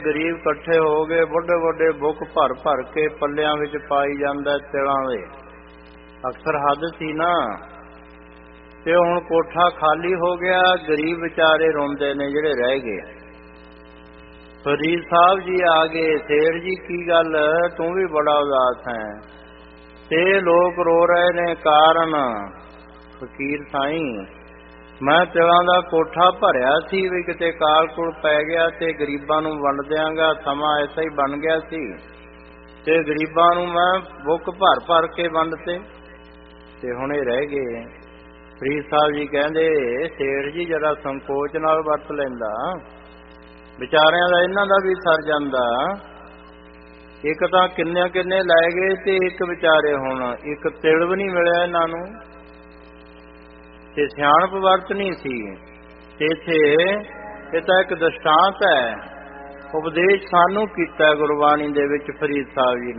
ਗਰੀਬ ਇਕੱਠੇ ਹੋ ਗਏ, ਵੱਡੇ ਵੱਡੇ ਬੁੱਕ ਭਰ ਭਰ ਕੇ ਪੱਲਿਆਂ ਵਿੱਚ ਪਾਈ ਜਾਂਦਾ ਤਿਲਾਂ ਦੇ। ਅਕਸਰ ਹੱਦ ਸੀ ਨਾ, ਤੇ ਹੁਣ ਕੋਠਾ ਖਾਲੀ ਹੋ ਗਿਆ। ਗਰੀਬ ਵਿਚਾਰੇ ਰੋਂਦੇ ਨੇ ਜਿਹੜੇ ਰਹਿ ਗਏ। ਫਰੀਦ ਸਾਹਿਬ ਜੀ ਆ ਗਏ। ਸੇਠ ਜੀ ਕੀ ਗੱਲ, ਤੂੰ ਵੀ ਬੜਾ ਉਦਾਸ ਹੈ? ਤੇ ਲੋਕ ਰੋ ਰਹੇ ਨੇ, ਕਾਰਨ ਫਕੀਰ ਸਾਈਂ, ਮੈਂ ਤਿਲਾਂ ਦਾ ਕੋਠਾ ਭਰਿਆ ਸੀ ਵੀ ਕਿਤੇ ਕਾਲ ਕੁਲ ਪੈ ਗਿਆ ਤੇ ਗਰੀਬਾਂ ਨੂੰ ਵੰਡ ਦਿਆਂਗਾ। ਸਮਾਂ ਐਸਾ ਹੀ ਬਣ ਗਿਆ ਸੀ ਤੇ ਗਰੀਬਾਂ ਨੂੰ ਮੈਂ ਬੁੱਕ ਭਰ ਭਰ ਕੇ ਵੰਡਤੇ ਤੇ ਹੁਣ ਇਹ ਰਹਿ ਗਏ। ਫਰੀਦ ਸਾਹਿਬ ਜੀ ਕਹਿੰਦੇ, ਸੇਠ ਜੀ ਜਰਾ ਸੰਕੋਚ ਨਾਲ ਵਰਤ ਲੈਂਦਾ, ਵਿਚਾਰਿਆਂ ਦਾ ਇਹਨਾਂ ਦਾ ਵੀ ਸਰ ਜਾਂਦਾ। ਇੱਕ ਤਾਂ ਕਿੰਨੇ ਕਿੰਨੇ ਲੈ ਗਏ ਤੇ ਇੱਕ ਵਿਚਾਰੇ ਹੁਣ ਇੱਕ ਤਿਲ ਵੀ ਨਹੀਂ ਮਿਲਿਆ ਇਹਨਾਂ ਨੂੰ। ਤੇ ਸਿਆਣਪ ਵਰਤਣੀ ਸੀ। ਤੇ ਇੱਥੇ ਇਹ ਤਾਂ ਇੱਕ ਦ੍ਰਿਸ਼ਟਾਂਤ ਹੈ, ਉਪਦੇਸ਼ ਸਾਨੂੰ ਕੀਤਾ ਗੁਰਬਾਣੀ ਦੇ ਵਿੱਚ ਫਰੀਦ ਸਾਹਿਬ ਜੀ